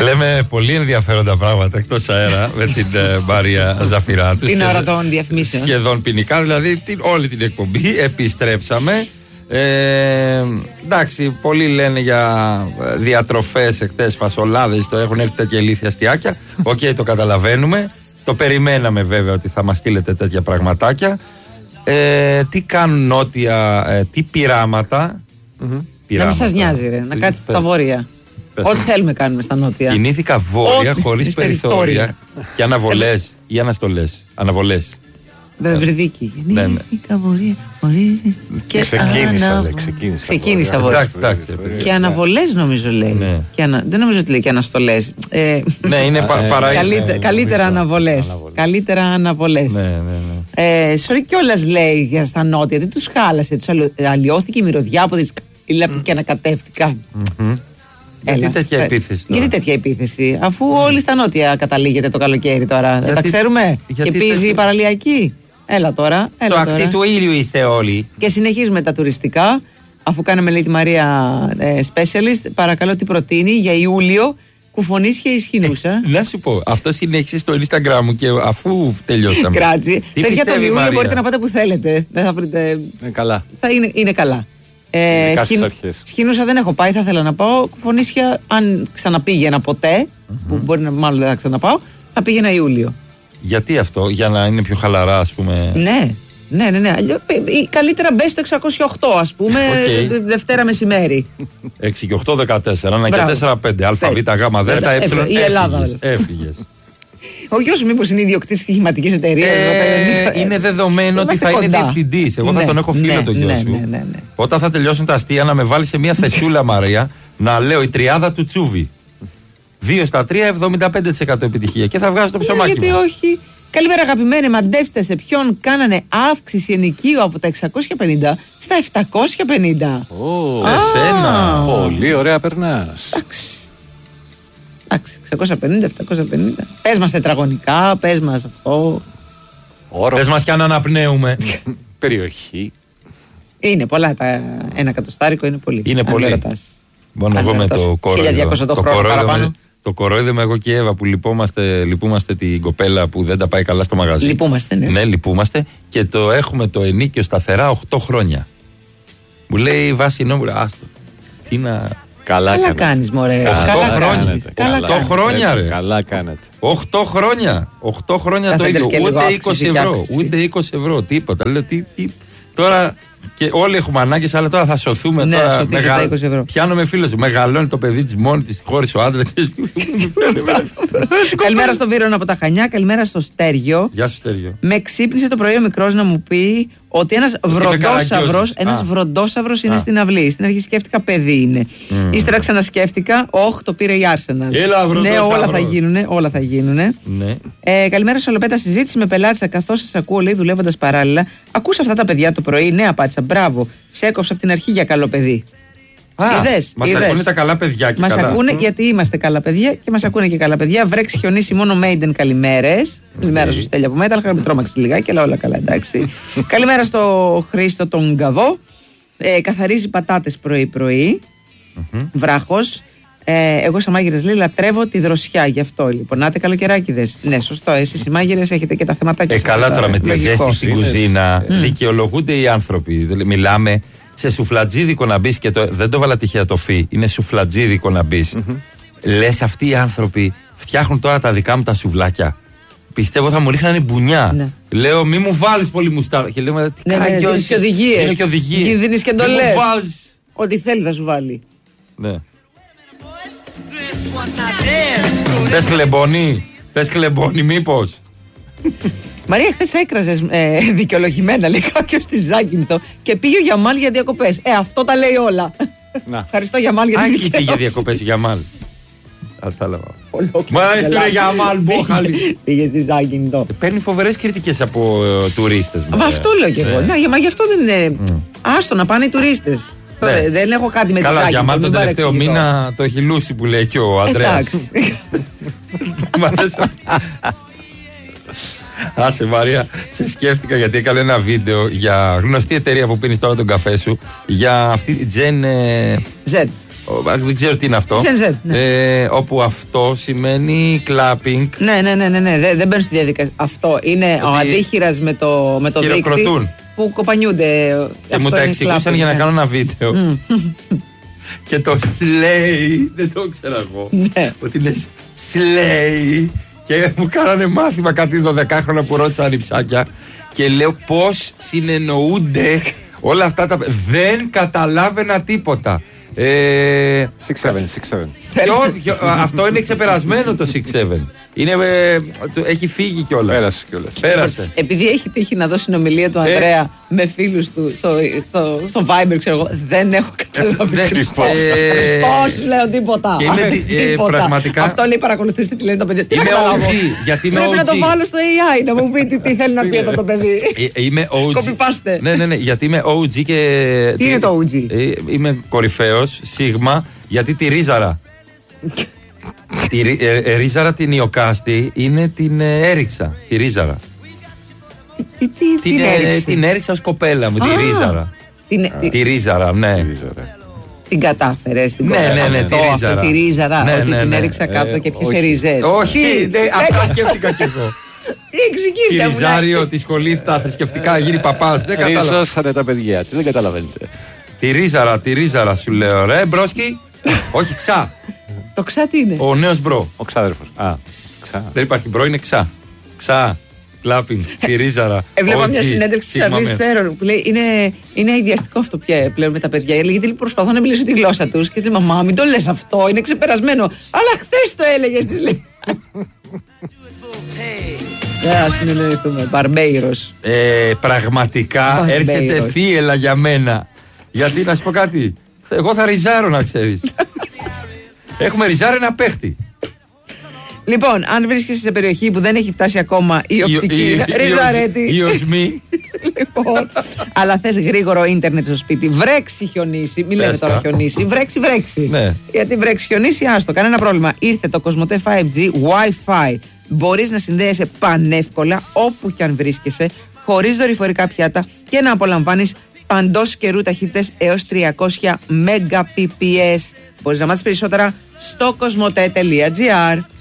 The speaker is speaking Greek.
Λέμε πολύ ενδιαφέροντα πράγματα εκτός αέρα με την Μαρία Ζαφυράτου. Την ώρα των διαφημίσεων. Σχεδόν ποινικά, δηλαδή όλη την εκπομπή. Επιστρέψαμε. Εντάξει, πολλοί λένε για διατροφές εχθές, φασολάδες, το έχουν έρθει τέτοια ηλίθια αστιάκια. Οκ, το καταλαβαίνουμε. Το περιμέναμε βέβαια ότι θα μας στείλετε τέτοια πραγματάκια. Τι κάνουν νότια, τι πειράματα. Να μην σας νοιάζει, ρε, να κάτσετε στα βόρεια. Ό,τι θέλουμε κάνουμε στα νότια. Κινήθηκα βόρεια χωρίς περιθώρια και αναβολές ή αναστολές. Αναβολές. Βρυδίκη. Κινήθηκα βόρεια χωρίς. Ξεκίνησα βόρεια. Και αναβολές νομίζω λέει. Δεν νομίζω ότι λέει και αναστολές. Ναι, είναι καλύτερα αναβολές. Καλύτερα αναβολές. Σωρή κιόλας λέει για στα νότια. Δεν τους χάλασε. Τους αλλοιώθηκε η μυρωδιά από τις και ανακατεύτηκαν. Γιατί τέτοια επίθεση τώρα? Γιατί τέτοια επίθεση, αφού όλοι στα νότια καταλήγεται το καλοκαίρι τώρα. Δεν τα ξέρουμε. Και πίζει η παραλιακή. Έλα τώρα. Το ακτή του ήλιου είστε όλοι. Και συνεχίζουμε τα τουριστικά. Αφού κάναμε, λέει, τη Μαρία specialist, παρακαλώ, τι προτείνει για Ιούλιο. Κουφονίσια ισχυνούσα. Να σου πω, αυτό συνέχισε στο Instagram μου και αφού τελειώσαμε. Κράτζι. Παιδιά, τον Ιούλιο μπορείτε να πάτε που θέλετε. Δεν θα βρείτε. Είναι καλά. Είναι καλά. Σχοινούσα δεν έχω πάει, θα ήθελα να πάω. Κουφονίσια, αν ξαναπήγαινα ποτέ, που μπορεί να μάλλον δεν θα ξαναπάω, θα πήγαινα Ιούλιο. Γιατί αυτό, για να είναι πιο χαλαρά, ας πούμε? Ναι. Καλύτερα μπες στο 608, ας πούμε, Δευτέρα μεσημέρι. 6 και 8, 14, ένα και 4-5, ΑΒ, Γ, Δ, η Ελλάδα. Έφυγες. Ο γιος μου μήπως είναι ιδιοκτήτης στοιχηματικής εταιρείας? Είναι δεδομένο ότι θα είναι διευθυντής. Εγώ θα τον έχω φίλο τον γιο σου. Όταν θα τελειώσουν τα αστεία, να με βάλει σε μια θεσούλα, Μαρία, να λέω η τριάδα του Τσούβι. 2 στα 3, 75% επιτυχία. Και θα βγάζω το ψωμάκι. Γιατί όχι. Καλημέρα, αγαπημένοι. Μαντεύστε σε ποιον κάνανε αύξηση ενοικίου από τα 650 στα 750. Σε σένα. Πολύ ωραία περνάς. Εντάξει, 650, 750. Πες μας τετραγωνικά, πες μας αυτό. Πες μας κι αν αναπνέουμε. Περιοχή. Είναι πολλά, ένα εκατοστάρικο είναι πολύ. Είναι πολύ. Μόνο εγώ με το κορόιδο. Το κορόιδεμα εγώ και η Εύα που λυπούμαστε την κοπέλα που δεν τα πάει καλά στο μαγαζί. Λυπούμαστε, ναι. Ναι, λυπούμαστε. Και το έχουμε το ενίκιο σταθερά 8 χρόνια. Μου λέει βάση νόμου, άστο. Τι να... Καλά κάνεις, μωρέ. 8 χρόνια, ρε. Καλά κάνετε. 8 χρόνια. 8 χρόνια το ίδιο. Ούτε 20 ευρώ. Τίποτα. Λέω τι. Τώρα και όλοι έχουμε ανάγκες, αλλά τώρα θα σωθούμε. Ναι, τώρα πιάνομαι φίλο του. Μεγαλώνει το παιδί της μόνη της, χωρίς ο άντρας. Καλημέρα στο Βίρον από τα Χανιά. Καλημέρα στο Στέργιο. Γεια σου, Στέργιο. Με ξύπνησε το πρωί ο μικρός να μου πει ότι ένας βροντόσαυρος είναι στην αυλή. Στην αρχή σκέφτηκα παιδί είναι. Ύστερα ξανασκέφτηκα, το πήρε η Άρσεναλ. Ναι, όλα θα γίνουνε. Ναι. Καλημέρα σε Ολοπέτα. Συζήτηση με πελάτησα καθώς σας ακούω, λέει, δουλεύοντας παράλληλα. Ακούσα αυτά τα παιδιά το πρωί. Ναι, απάντησα. Μπράβο. Σε έκοψα από την αρχή για καλό παιδί. Μας ακούνε τα καλά παιδιά και μας καλά. Ακούνε γιατί είμαστε καλά παιδιά και μας ακούνε και καλά παιδιά. Βρέξει, χιονίσει, μόνο Maiden, καλημέρες. Καλημέρα στο Στέλια από Metal, με τρόμαξε λιγάκι, αλλά όλα καλά, εντάξει. Καλημέρα στο Χρήστο τον Γκαβό. Καθαρίζει πατάτες πρωί-πρωί. Βράχος. Εγώ σαν μάγειρες, λέει, λατρεύω τη δροσιά, γι' αυτό λοιπόν. Νάτε καλοκαιράκιδες. Ναι, σωστό. Εσείς οι μάγειρες έχετε και τα θεματάκια. Καλά τώρα με τη ζέστη στην κουζίνα. Δικαιολογούνται οι άνθρωποι. Μιλάμε σε σουφλατζίδικο να μπεις και δεν το βάλα τυχαία το φι. Είναι σουφλατζίδικο να μπεις. Λες αυτοί οι άνθρωποι φτιάχνουν τώρα τα δικά μου τα σουβλάκια. Πιστεύω θα μου ρίχνανε μπουνιά. Ναι. Λέω μη μου βάλεις πολύ μουστάρδα. Και λέω τι δίνεις και οδηγίες. Είναι και οδηγίες. Δίνεις και εντολές. Ό,τι θέλει θα σου βάλει. Ναι. Θες κλεμπόνι μήπως? Μαρία, χθες έκραζες δικαιολογημένα, λέει κάποιος στη Ζάκυνθο, και πήγε ο Γιαμάλ για διακοπές. Αυτό τα λέει όλα. Ευχαριστώ, Γιαμάλ, για την δικαιολογία. Πήγε διακοπές ο Γιαμάλ. Μα έτσι είναι Γιαμάλ, μπόχαλη. Πήγε στη Ζάκυνθο. Παίρνει φοβερές κριτικές από τουρίστες. Μα αυτό λέω κι εγώ. Μα γι' αυτό δεν είναι. Άστο να πάνε οι τουρίστες. Δεν έχω κάτι με τη Ζάκυνθο. Καλά, Γιαμάλ τον τελευταίο μήνα το έχει λούσει που λέει και ο Ανδρέας. Άσε Μαρία, σε σκέφτηκα γιατί έκανε ένα βίντεο για γνωστή εταιρεία που πίνεις τώρα τον καφέ σου. Για αυτή τη Δεν ξέρω τι είναι αυτό. Gen Z, ναι. Όπου αυτό σημαίνει clapping. Ναι. Δεν μπαίνουν στη διαδικασία. Αυτό είναι ο αντίχειρας με το δίκτυο που κοπανιούνται. Και μου τα εξηγούσαν για να κάνω ένα βίντεο. Και το slay, δεν το ήξερα εγώ. Ότι είναι slay. Και μου κάνανε μάθημα κάτι 12χρονα που ρώτησαν ανιψάκια. Και λέω πώς συνεννοούνται όλα αυτά τα. Δεν καταλάβαινα τίποτα. 6-7. Αυτό είναι ξεπερασμένο το 6-7. Έχει φύγει κιόλας. Πέρασε. Επειδή έχει τύχει να δω συνομιλία του Ανδρέα με φίλους του στο Viber, ξέρω εγώ, δεν έχω καταλάβει. Χριστός, λέω τίποτα. Πραγματικά. Αυτό λέει παρακολουθήστε τι λένε τα παιδιά. Είμαι OG. Πρέπει να το βάλω στο AI να μου πει τι θέλει να πει αυτό το παιδί. Είμαι OG. Κοπιπάστε. Ναι, γιατί είμαι OG και. Τι είναι το OG? Είμαι κορυφαίος, σίγμα, γιατί τη ρίζαρα. Τη ρίζαρα την Ιωκάστη είναι την έριξα. Τη ρίζαρα. Την έριξα ως κοπέλα μου, τη ρίζαρα. Τη ρίζαρα, ναι. Την κατάφερε στην κοπέλα. Ναι, τη ρίζαρα. Ότι την έριξα κάτω και πιάσε ρίζες. Όχι, αυτά σκέφτηκα κι εγώ. Τη ριζάριο, τη σχολή, τα θρησκευτικά, γίνει παπάς. Δεν κατάλαβα. Ριζώσανε τα παιδιά, δεν καταλαβαίνετε. Τη ρίζαρα σου λέω, ρε μπρόσκι. Όχι, ξά. Το ξά τι είναι? Ο νέος μπρο. Ο ξάδερφος. Ξά. Δεν υπάρχει μπρο, είναι ξά. Ξά. Κλάπινγκ. Τη ρίζαρα. Έβλεπα μια συνέντευξη της Αρλής Στέρων που λέει είναι αειδιαστικό αυτό πλέον με τα παιδιά. Γιατί προσπαθώ να μιλήσω τη γλώσσα τους και λέει μαμά, μην το λες αυτό, είναι ξεπερασμένο. Αλλά χθες το έλεγες, της λέει. Ας συνεννοηθούμε. Μπαρμπέιρος. Πραγματικά έρχεται θύελα για μένα. Γιατί να σου πω κάτι. Εγώ θα ριζάρω, να ξέρεις. Έχουμε ριζάρει ένα παίχτη. Λοιπόν, αν βρίσκεσαι σε περιοχή που δεν έχει φτάσει ακόμα η οπτική, ριζαρέτη. Η οσμή. Λοιπόν, αλλά θες γρήγορο ίντερνετ στο σπίτι, βρέξει, χιονίσει. Μην λέμε τώρα χιονίσει, βρέξει. Ναι. Γιατί βρέξει, χιονίσει, άστο, κανένα πρόβλημα. Ήρθε το Κοσμοτέ 5G Wi-Fi. Μπορείς να συνδέεσαι πανεύκολα όπου και αν βρίσκεσαι, χωρίς δορυφορικά πιάτα και να απολαμβάνεις παντός καιρού ταχύτητες έως 300 Mbps. Μπορείς να μάθεις περισσότερα στο κοσμοτέ.gr.